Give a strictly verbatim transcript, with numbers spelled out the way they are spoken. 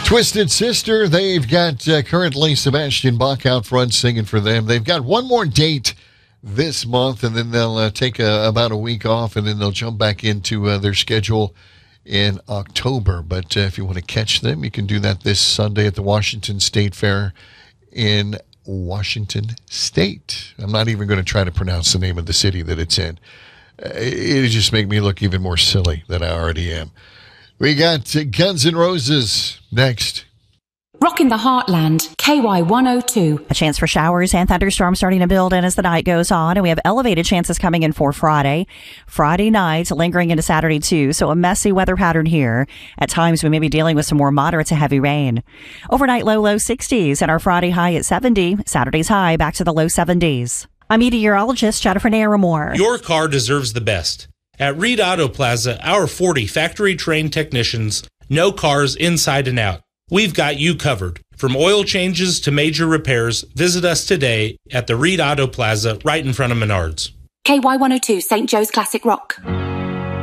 Twisted Sister, they've got uh, currently Sebastian Bach out front singing for them. They've got one more date this month, and then they'll uh, take a, about a week off, and then they'll jump back into uh, their schedule in October. But uh, if you want to catch them, you can do that this Sunday at the Washington State Fair in Washington State. I'm not even going to try to pronounce the name of the city that it's in. Uh, it just make me look even more silly than I already am. We got uh, Guns N' Roses next. Rockin' the Heartland, K Y one oh two. A chance for showers and thunderstorms starting to build in as the night goes on, and we have elevated chances coming in for Friday. Friday night, lingering into Saturday too, so a messy weather pattern here. At times, we may be dealing with some more moderate to heavy rain. Overnight low, low sixties, and our Friday high at seventy. Saturday's high back to the low seventies. I'm meteorologist Jennifer Naramore. Your car deserves the best. At Reed Auto Plaza, our forty factory-trained technicians know cars inside and out. We've got you covered. From oil changes to major repairs, visit us today at the Reed Auto Plaza right in front of Menards. K Y one oh two, Saint Joe's Classic Rock.